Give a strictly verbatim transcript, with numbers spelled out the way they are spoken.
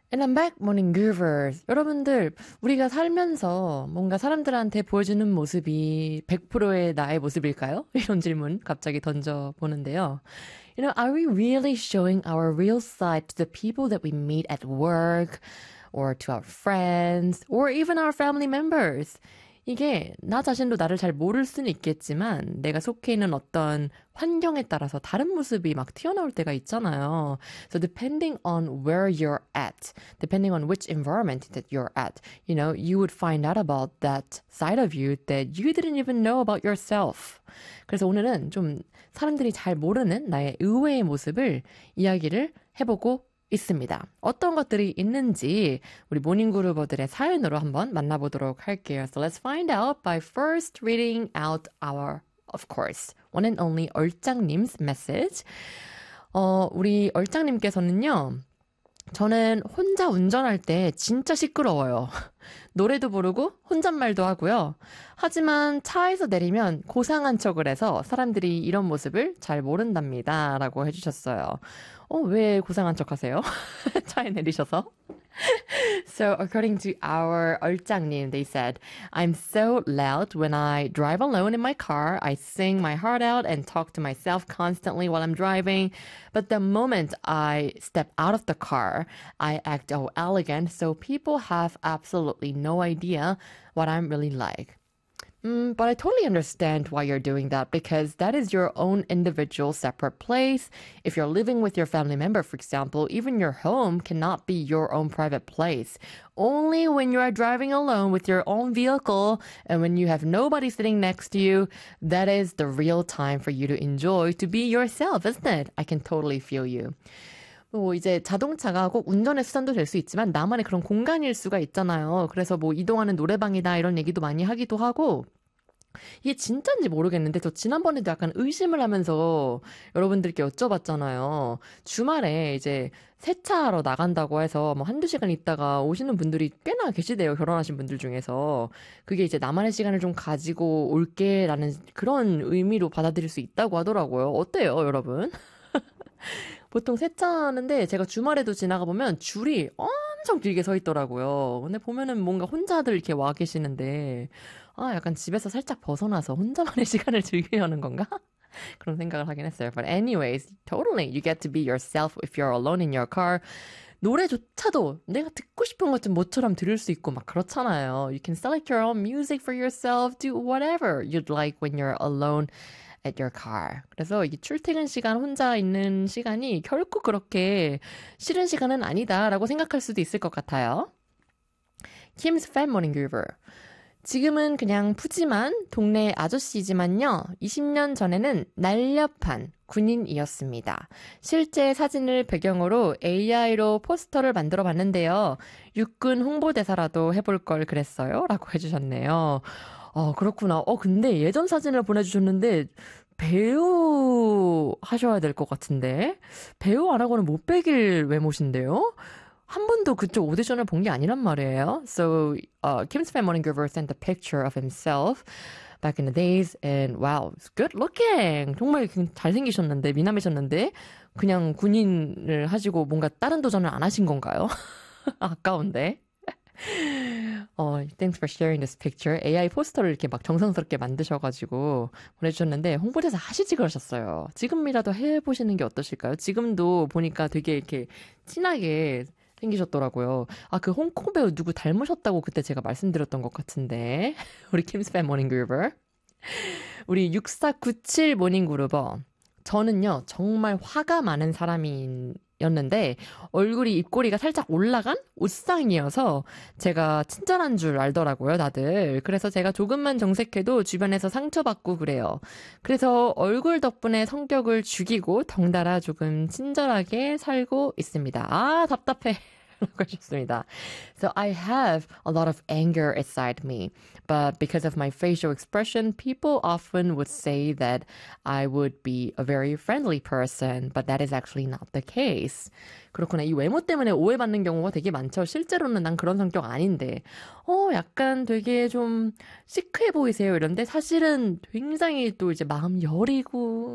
And I'm back, morning groovers. 여러분들, 우리가 살면서 뭔가 사람들한테 보여주는 모습이 백 퍼센트의 나의 모습일까요? 이런 질문 갑자기 던져보는데요. You know, are we really showing our real side to the people that we meet at work, or to our friends, or even our family members? 이게 나 자신도 나를 잘 모를 수는 있겠지만 내가 속해 있는 어떤 환경에 따라서 다른 모습이 막 튀어나올 때가 있잖아요. So depending on where you're at, depending on which environment that you're at, you know, you would find out about that side of you that you didn't even know about yourself. 그래서 오늘은 좀 사람들이 잘 모르는 나의 의외의 모습을 이야기를 해보고 있습니다. 어떤 것들이 있는지 우리 모닝그루버들의 사연으로 한번 만나보도록 할게요. So let's find out by first reading out our, of course, one and only 얼짱님's message. 어, 우리 얼짱님께서는요. 저는 혼자 운전할 때 진짜 시끄러워요. 노래도 부르고 혼잣말도 하고요. 하지만 차에서 내리면 고상한 척을 해서 사람들이 이런 모습을 잘 모른답니다. 라고 해주셨어요. 어, 왜 고상한 척 하세요? 차에 내리셔서? So according to our 얼짱님, they said, I'm so loud when I drive alone in my car. I sing my heart out and talk to myself constantly while I'm driving. But the moment I step out of the car, I act all elegant, so people have absolutely no idea what I'm really like. Mm, but I totally understand why you're doing that because that is your own individual separate place. If you're living with your family member, for example, even your home cannot be your own private place. Only when you are driving alone with your own vehicle and when you have nobody sitting next to you, that is the real time for you to enjoy to be yourself, isn't it? I can totally feel you. 뭐 이제 자동차가 꼭 운전의 수단도 될 수 있지만 나만의 그런 공간일 수가 있잖아요. 그래서 뭐 이동하는 노래방이다 이런 얘기도 많이 하기도 하고 이게 진짜인지 모르겠는데 저 지난번에도 약간 의심을 하면서 여러분들께 여쭤봤잖아요. 주말에 이제 세차하러 나간다고 해서 뭐 한두 시간 있다가 오시는 분들이 꽤나 계시대요. 결혼하신 분들 중에서. 그게 이제 나만의 시간을 좀 가지고 올게라는 그런 의미로 받아들일 수 있다고 하더라고요. 어때요, 여러분? 보통 세차하는데 제가 주말에도 지나가 보면 줄이 엄청 길게 서 있더라고요. 근데 보면은 뭔가 혼자들 이렇게 와 계시는데 아 약간 집에서 살짝 벗어나서 혼자만의 시간을 즐기려는 건가? 그런 생각을 하긴 했어요. But anyways, totally you get to be yourself if you're alone in your car. 노래조차도 내가 듣고 싶은 것 좀 모처럼 들을 수 있고 막 그렇잖아요. You can select your own music for yourself, do whatever you'd like when you're alone at your car. 그래서 이 출퇴근 시간 혼자 있는 시간이 결코 그렇게 싫은 시간은 아니다라고 생각할 수도 있을 것 같아요. Kim's Fan Morning Groover. 지금은 그냥 푸짐한 동네 아저씨지만요. 이십 년 전에는 날렵한 군인이었습니다. 실제 사진을 배경으로 에이아이로 포스터를 만들어 봤는데요. 육군 홍보대사라도 해볼 걸 그랬어요. 라고 해주셨네요. 어, 그렇구나. 어, 근데 예전 사진을 보내주셨는데, 배우 하셔야 될 것 같은데? 배우 안 하고는 못 빼길 외모신데요? 한 번도 그쪽 오디션을 본 게 아니란 말이에요. So, uh, Kim's Fan Morning Giver sent a picture of himself back in the days, and wow, it's good looking! 정말 잘생기셨는데, 미남이셨는데, 그냥 군인을 하시고 뭔가 다른 도전을 안 하신 건가요? 아까운데. 어, thanks for sharing this picture. 에이아이 포스터를 이렇게 막 정성스럽게 만드셔가지고 보내주셨는데 홍보대사 하시지 그러셨어요. 지금이라도 해보시는 게 어떠실까요? 지금도 보니까 되게 이렇게 진하게 생기셨더라고요. 아, 그 홍콩 배우 누구 닮으셨다고 그때 제가 말씀드렸던 것 같은데. 우리 킴스 팬 모닝 그루버. 우리 육사구칠 모닝 그루버. 저는요, 정말 화가 많은 사람이었는데, 얼굴이 입꼬리가 살짝 올라간 옷상이어서 제가 친절한 줄 알더라고요, 다들. 그래서 제가 조금만 정색해도 주변에서 상처받고 그래요. 그래서 얼굴 덕분에 성격을 죽이고 덩달아 조금 친절하게 살고 있습니다. 아, 답답해. 라고 하셨습니다. So I have a lot of anger inside me, but because of my facial expression, people often would say that I would be a very friendly person, but that is actually not the case. 그렇구나. 이 외모 때문에 오해받는 경우가 되게 많죠. 실제로는 난 그런 성격 아닌데, 어, 약간 되게 좀 시크해 보이세요. 이런데 사실은 굉장히 또 이제 마음 여리고,